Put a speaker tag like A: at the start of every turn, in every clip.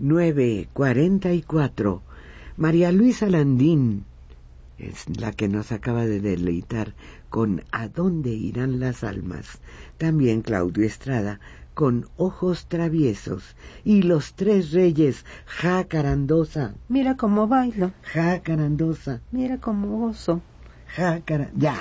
A: 9:44. María Luisa Landín es la que nos acaba de deleitar con ¿A dónde irán las almas? También Claudio Estrada con Ojos traviesos. Y Los Tres Reyes, Jacarandosa.
B: Mira cómo bailo.
A: Jacarandosa.
B: Mira cómo gozo.
A: Ya.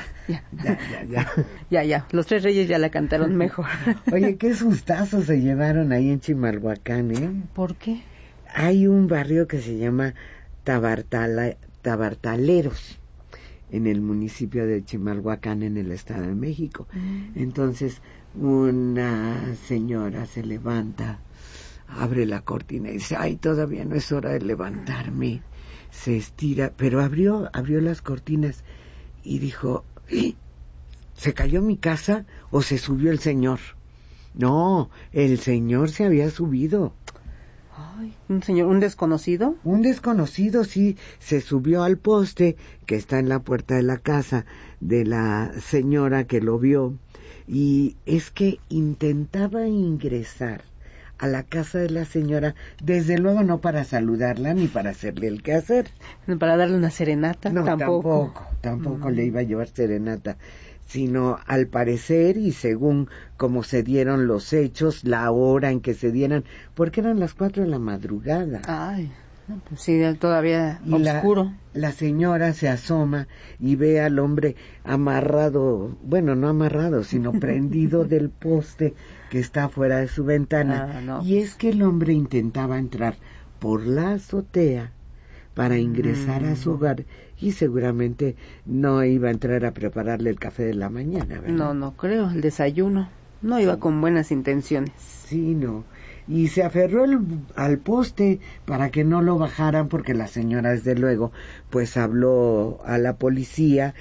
B: Los Tres Reyes ya la cantaron mejor.
A: Oye, qué sustazos se llevaron ahí en Chimalhuacán, ¿eh?
B: ¿Por qué?
A: Hay un barrio que se llama Tabartaleros, en el municipio de Chimalhuacán, en el Estado de México. Entonces, una señora se levanta, abre la cortina y dice, ay, todavía no es hora de levantarme. Se estira, pero abrió las cortinas y dijo, ¿se cayó mi casa o se subió el señor? No, el señor se había subido.
B: Ay, un desconocido.
A: Un desconocido, sí, se subió al poste que está en la puerta de la casa de la señora que lo vio, y es que intentaba ingresar a la casa de la señora, desde luego no para saludarla ni para hacerle el quehacer.
B: Para darle una serenata,
A: no,
B: tampoco
A: le iba a llevar serenata, sino al parecer, y según como se dieron los hechos, la hora en que se dieran, porque eran las 4 de la madrugada.
B: Ay, pues sí, todavía oscuro.
A: La señora se asoma y ve al hombre amarrado, bueno, no amarrado, sino prendido del poste que está fuera de su ventana.
B: No.
A: Y es que el hombre intentaba entrar por la azotea para ingresar a su hogar, y seguramente no iba a entrar a prepararle el café de la mañana, ¿verdad?
B: No creo, el desayuno. No iba con buenas intenciones.
A: Sí, no. Y se aferró al poste para que no lo bajaran, porque la señora, desde luego, pues habló a la policía,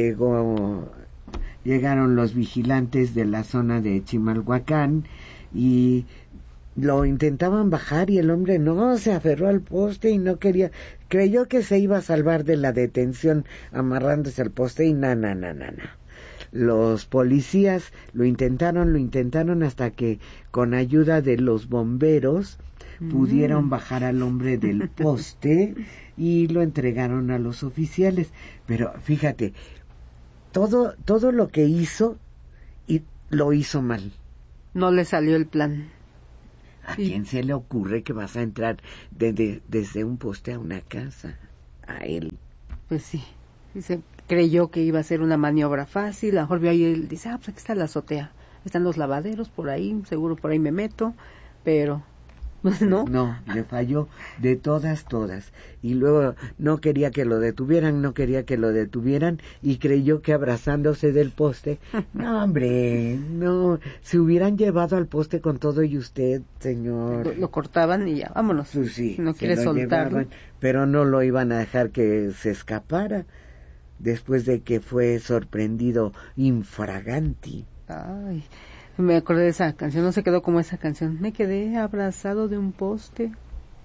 A: llegaron los vigilantes de la zona de Chimalhuacán y lo intentaban bajar, y el hombre no, se aferró al poste y no quería, creyó que se iba a salvar de la detención amarrándose al poste, y no. Los policías lo intentaron hasta que con ayuda de los bomberos pudieron bajar al hombre del poste y lo entregaron a los oficiales. Pero fíjate, todo lo que hizo, y lo hizo mal.
B: No le salió el plan.
A: ¿A quién se le ocurre que vas a entrar desde un poste a una casa? A él.
B: Pues sí. Se creyó que iba a ser una maniobra fácil. A lo mejor vio ahí, él dice, pues aquí está la azotea. Están los lavaderos por ahí, seguro por ahí me meto. Pero, pues no.
A: No, le falló de todas. Y luego no quería que lo detuvieran, y creyó que abrazándose del poste, no, hombre, no, se hubieran llevado al poste con todo y usted, señor.
B: Lo cortaban y ya, vámonos.
A: Pues sí,
B: no quiere soltarlo.
A: Llevaban, pero no lo iban a dejar que se escapara, después de que fue sorprendido infraganti.
B: Ay, me acordé de esa canción, no se quedó como esa canción. Me quedé abrazado de un poste.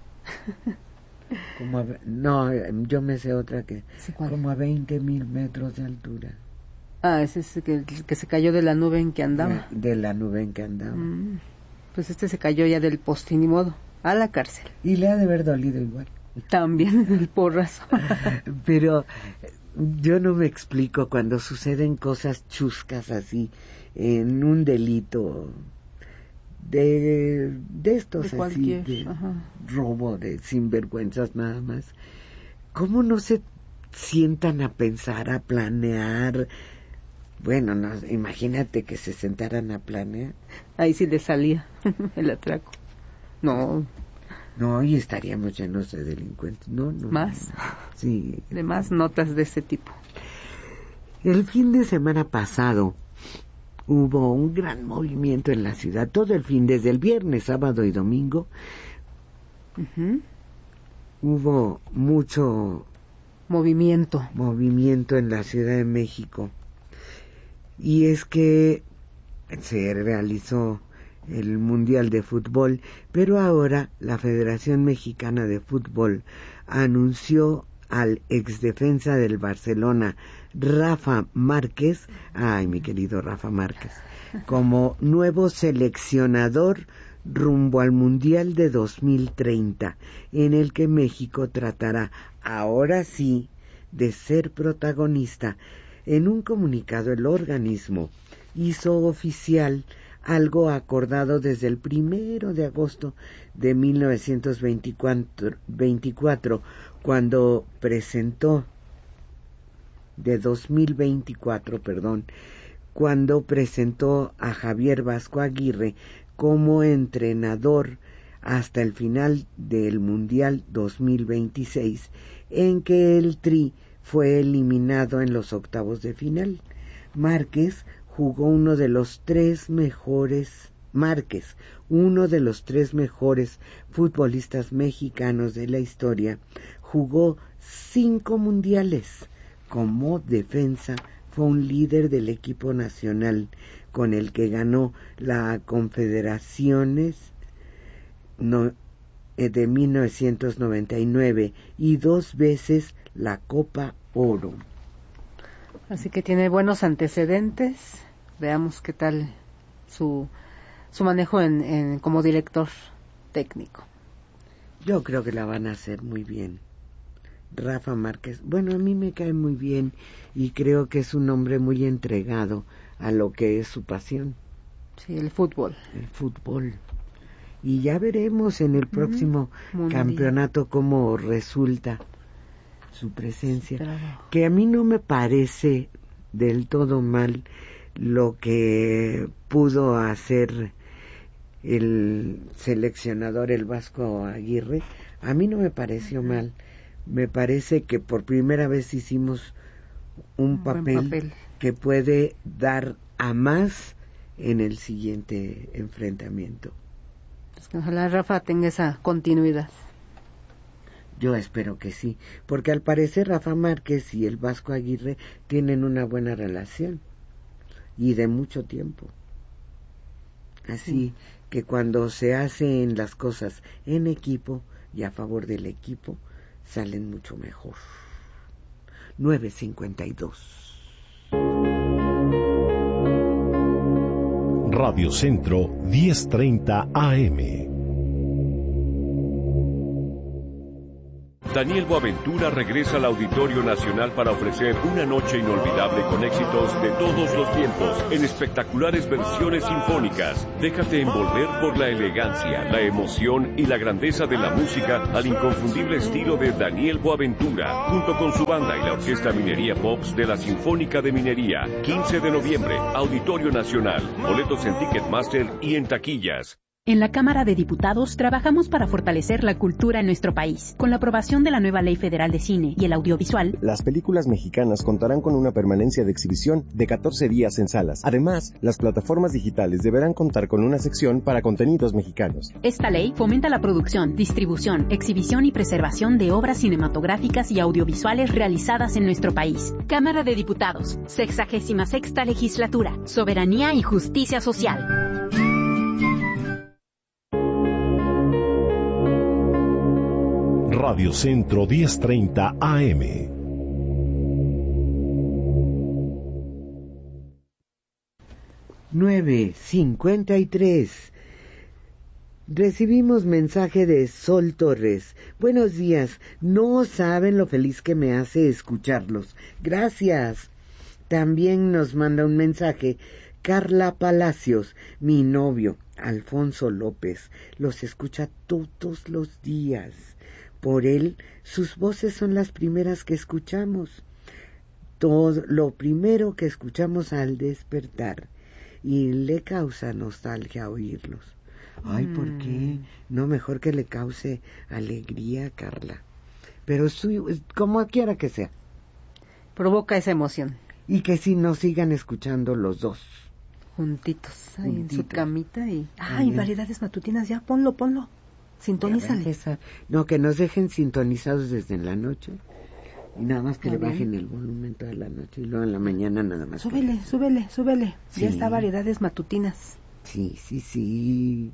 A: No, yo me sé otra que
B: ¿Sí,
A: como a 20,000 metros de altura.
B: Ese es que se cayó de la nube en que andaba.
A: De la nube en que andaba.
B: Pues se cayó ya del poste, ni modo, a la cárcel.
A: Y le ha de haber dolido igual.
B: También el porrazo.
A: Pero yo no me explico cuando suceden cosas chuscas así, en un delito de estos
B: de
A: así, de robo, de sinvergüenzas nada más. ¿Cómo no se sientan a pensar, a planear? Bueno, no, imagínate que se sentaran a planear.
B: Ahí sí le salía el atraco.
A: No, y estaríamos llenos de delincuentes. No.
B: Más.
A: Sí.
B: De más notas de ese tipo.
A: El fin de semana pasado hubo un gran movimiento en la ciudad. Todo el fin, desde el viernes, sábado y domingo, hubo mucho movimiento en la Ciudad de México. Y es que se realizó el Mundial de Fútbol, pero ahora la Federación Mexicana de Fútbol anunció al exdefensa del Barcelona, Rafa Márquez, mi querido Rafa Márquez, como nuevo seleccionador rumbo al Mundial de 2030, en el que México tratará, ahora sí, de ser protagonista. En un comunicado, el organismo hizo oficial algo acordado desde el 1 de agosto de 1924, cuando presentó, de 2024, cuando presentó a Javier Vasco Aguirre como entrenador hasta el final del Mundial 2026, en que el Tri fue eliminado en los octavos de final. Márquez, uno de los tres mejores futbolistas mexicanos de la historia, jugó 5 mundiales. Como defensa, fue un líder del equipo nacional, con el que ganó la Confederaciones de 1999 y 2 veces la Copa Oro.
B: Así que tiene buenos antecedentes. Veamos qué tal su manejo como director técnico.
A: Yo creo que la van a hacer muy bien. Rafa Márquez, bueno, a mí me cae muy bien y creo que es un hombre muy entregado a lo que es su pasión.
B: Sí, el fútbol.
A: Y ya veremos en el próximo campeonato cómo resulta su presencia. Claro. Que a mí no me parece del todo mal lo que pudo hacer el seleccionador, el Vasco Aguirre. A mí no me pareció mal. Me parece que por primera vez hicimos un papel que puede dar a más en el siguiente enfrentamiento.
B: Pues que ojalá Rafa tenga esa continuidad.
A: Yo espero que sí, porque al parecer Rafa Márquez y el Vasco Aguirre tienen una buena relación y de mucho tiempo. Así que cuando se hacen las cosas en equipo y a favor del equipo, salen mucho mejor. 9:52.
C: Radio Centro 10:30 AM.
D: Daniel Boaventura regresa al Auditorio Nacional para ofrecer una noche inolvidable con éxitos de todos los tiempos, en espectaculares versiones sinfónicas. Déjate envolver por la elegancia, la emoción y la grandeza de la música al inconfundible estilo de Daniel Boaventura, junto con su banda y la Orquesta Minería Pops de la Sinfónica de Minería. 15 de noviembre, Auditorio Nacional. Boletos en Ticketmaster y en taquillas.
E: En la Cámara de Diputados trabajamos para fortalecer la cultura en nuestro país. Con la aprobación de la nueva Ley Federal de Cine y el Audiovisual,
F: las películas mexicanas contarán con una permanencia de exhibición de 14 días en salas. Además, las plataformas digitales deberán contar con una sección para contenidos mexicanos.
E: Esta ley fomenta la producción, distribución, exhibición y preservación de obras cinematográficas y audiovisuales realizadas en nuestro país. Cámara de Diputados, 66ª Legislatura, Soberanía y Justicia Social.
C: Radio Centro 10:30 AM.
A: (9:53). Recibimos mensaje de Sol Torres. Buenos días, no saben lo feliz que me hace escucharlos. Gracias. También nos manda un mensaje Carla Palacios, mi novio, Alfonso López. Los escucha todos los días. Por él, sus voces son las primeras que escuchamos. Todo lo primero que escuchamos al despertar. Y le causa nostalgia oírlos. Ay, ¿por qué? No, mejor que le cause alegría, Carla. Pero como quiera que sea.
B: Provoca esa emoción.
A: Y que sí nos sigan escuchando los dos.
B: Juntitos, ahí en su camita y... ¡Ay, variedades matutinas! Ya, ponlo. Sintonízale.
A: No, que nos dejen sintonizados desde la noche. Y nada más que le bajen el volumen toda la noche. Y luego en la mañana nada más.
B: Súbele. Sí. Ya está variedades matutinas.
A: Sí.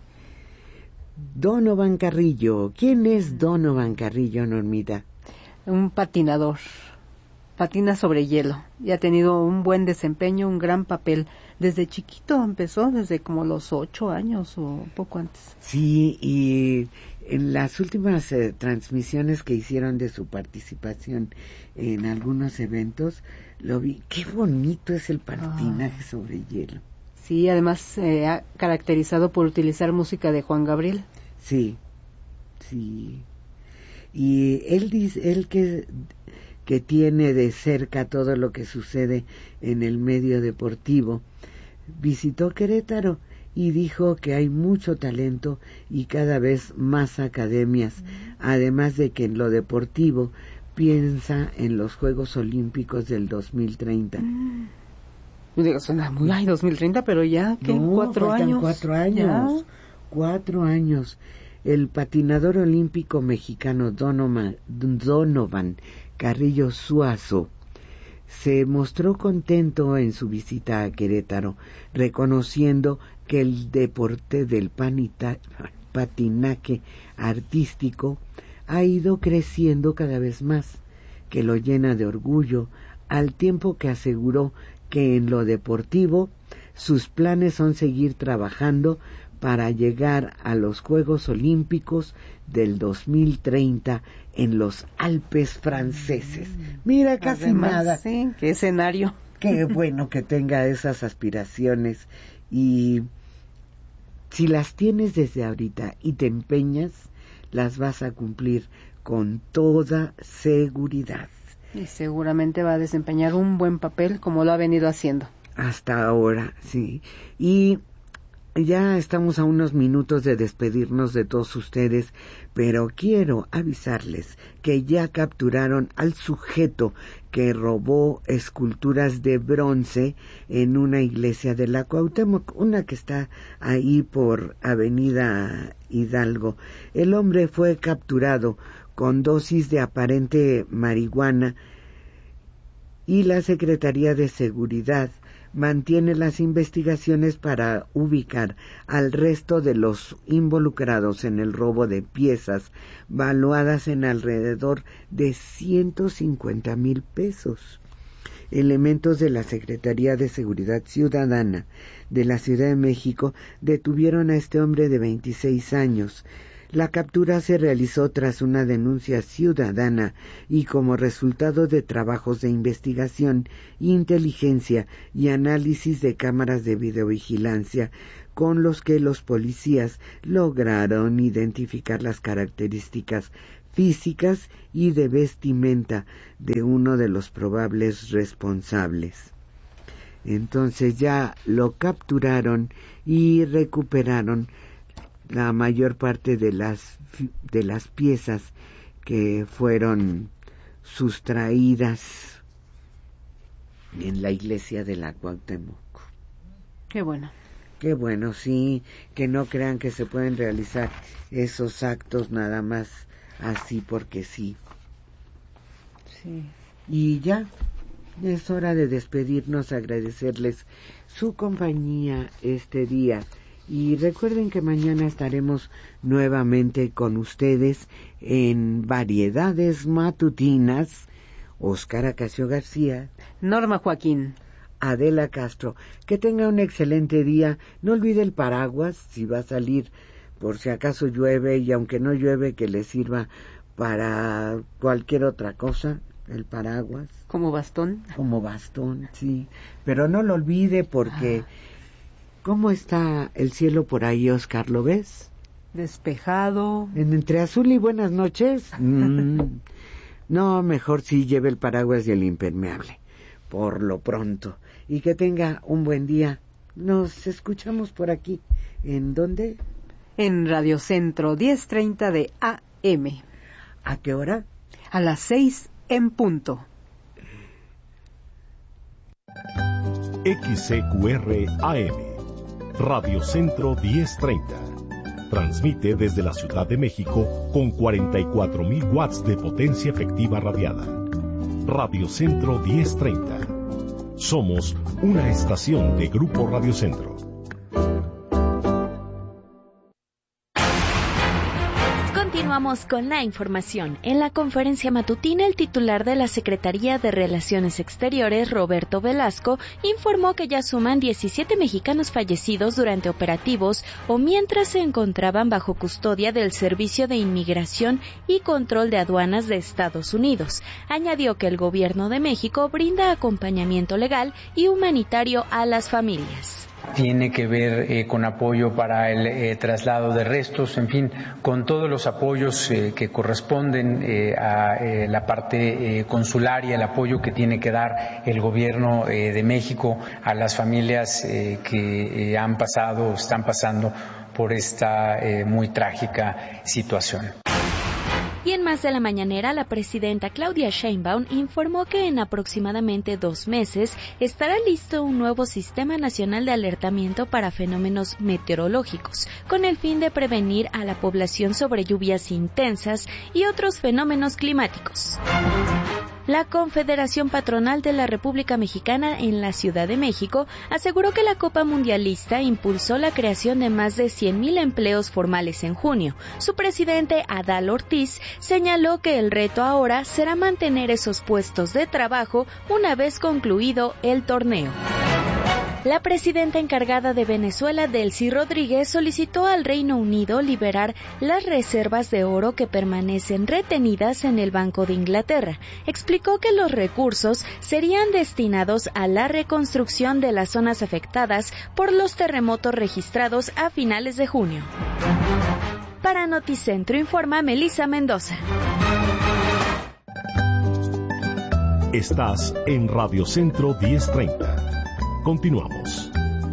A: Donovan Carrillo. ¿Quién es Donovan Carrillo, Normita?
B: Un patinador. Patina sobre hielo. Y ha tenido un buen desempeño, un gran papel desde chiquito empezó, desde como los 8 años o poco antes.
A: Sí, y en las últimas transmisiones que hicieron de su participación en algunos eventos, lo vi. Qué bonito es el patinaje sobre hielo.
B: Sí, además se ha caracterizado por utilizar música de Juan Gabriel.
A: Sí, sí. Y él dice, él que tiene de cerca todo lo que sucede en el medio deportivo, visitó Querétaro y dijo que hay mucho talento y cada vez más academias, además de que en lo deportivo piensa en los Juegos Olímpicos del 2030.
B: Digo, suena muy, 2030, pero ya, ¿qué?
A: No,
B: 4 años.
A: 4 años. ¿Ya? 4 años. El patinador olímpico mexicano Donovan Carrillo Suazo se mostró contento en su visita a Querétaro, reconociendo que el deporte del patinaje artístico ha ido creciendo cada vez más, que lo llena de orgullo, al tiempo que aseguró que en lo deportivo sus planes son seguir trabajando para llegar a los Juegos Olímpicos del 2030 en los Alpes franceses. Mira, casi
B: además,
A: nada.
B: Sí, qué escenario.
A: Qué bueno que tenga esas aspiraciones, y si las tienes desde ahorita y te empeñas, las vas a cumplir con toda seguridad.
B: Y seguramente va a desempeñar un buen papel como lo ha venido haciendo.
A: Hasta ahora, sí. Y ya estamos a unos minutos de despedirnos de todos ustedes, pero quiero avisarles que ya capturaron al sujeto que robó esculturas de bronce en una iglesia de la Cuauhtémoc, una que está ahí por Avenida Hidalgo. El hombre fue capturado con dosis de aparente marihuana y la Secretaría de Seguridad mantiene las investigaciones para ubicar al resto de los involucrados en el robo de piezas valuadas en alrededor de 150,000 pesos. Elementos de la Secretaría de Seguridad Ciudadana de la Ciudad de México detuvieron a este hombre de 26 años. La captura se realizó tras una denuncia ciudadana y como resultado de trabajos de investigación, inteligencia y análisis de cámaras de videovigilancia, con los que los policías lograron identificar las características físicas y de vestimenta de uno de los probables responsables. Entonces ya lo capturaron y recuperaron la mayor parte de las piezas que fueron sustraídas en la iglesia de la Cuauhtémoc.
B: Qué bueno.
A: Qué bueno, sí, que no crean que se pueden realizar esos actos nada más así porque sí.
B: Sí.
A: Y ya es hora de despedirnos, agradecerles su compañía este día. Y recuerden que mañana estaremos nuevamente con ustedes en Variedades Matutinas. Óscar Acacio García,
B: Norma Joaquín,
A: Adela Castro. Que tenga un excelente día. No olvide el paraguas si va a salir, por si acaso llueve, y aunque no llueve, que le sirva para cualquier otra cosa, el paraguas.
B: Como bastón.
A: Como bastón, sí. Pero no lo olvide porque... ¿Cómo está el cielo por ahí, Oscar? ¿Lo ves?
B: Despejado.
A: Entre azul y buenas noches. No, mejor sí lleve el paraguas y el impermeable, por lo pronto. Y que tenga un buen día. Nos escuchamos por aquí. ¿En dónde?
B: En Radio Centro, 10:30 de AM.
A: ¿A qué hora?
B: A las 6 en punto.
C: XCQR AM. Radio Centro 1030. Transmite desde la Ciudad de México con 44,000 watts de potencia efectiva radiada. Radio Centro 1030. Somos una estación de Grupo Radio Centro.
G: Continuamos con la información. En la conferencia matutina, el titular de la Secretaría de Relaciones Exteriores, Roberto Velasco, informó que ya suman 17 mexicanos fallecidos durante operativos o mientras se encontraban bajo custodia del Servicio de Inmigración y Control de Aduanas de Estados Unidos. Añadió que el gobierno de México brinda acompañamiento legal y humanitario a las familias.
H: Tiene que ver con apoyo para el traslado de restos, en fin, con todos los apoyos que corresponden a la parte consularia, el apoyo que tiene que dar el gobierno de México a las familias que han pasado o están pasando por esta muy trágica situación.
G: Y en Más de la Mañanera, la presidenta Claudia Sheinbaum informó que en aproximadamente 2 meses estará listo un nuevo Sistema Nacional de Alertamiento para Fenómenos Meteorológicos, con el fin de prevenir a la población sobre lluvias intensas y otros fenómenos climáticos. La Confederación Patronal de la República Mexicana en la Ciudad de México aseguró que la Copa Mundialista impulsó la creación de más de 100,000 empleos formales en junio. Su presidente, Adal Ortiz, señaló que el reto ahora será mantener esos puestos de trabajo una vez concluido el torneo. La presidenta encargada de Venezuela, Delcy Rodríguez, solicitó al Reino Unido liberar las reservas de oro que permanecen retenidas en el Banco de Inglaterra. Explicó que los recursos serían destinados a la reconstrucción de las zonas afectadas por los terremotos registrados a finales de junio. Para Noticentro informa Melissa Mendoza.
C: Estás en Radio Centro 1030. Continuamos.